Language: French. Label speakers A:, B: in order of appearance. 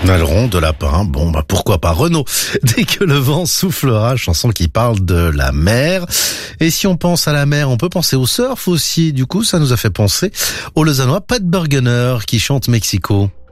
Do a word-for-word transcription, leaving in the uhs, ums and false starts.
A: Aileron de lapin, bon bah pourquoi pas. Renaud, dès que le vent soufflera, chanson qui parle de la mer. Et si on pense à la mer, on peut penser au surf aussi. Du coup, ça nous a fait penser au Lausannois Pat Bergener qui chante Mexico.